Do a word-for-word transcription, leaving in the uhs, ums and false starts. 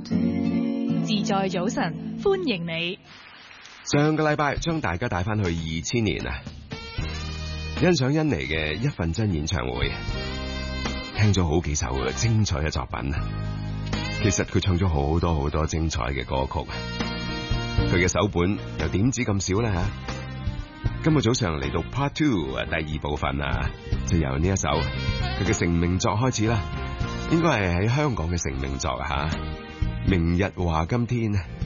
自在早晨，歡迎你。 上個禮拜將大家帶翻去二千年啊，欣賞甄妮嘅一份真演唱會，聽咗好幾首精彩嘅作品。其實佢唱咗好多好多精彩嘅歌曲，佢嘅手本又點止咁少咧吓？今日早上嚟到 Part Two 第二部分啊，就由呢一首佢嘅成名作開始啦，應該係喺香港嘅成名作吓，《明日話今天》。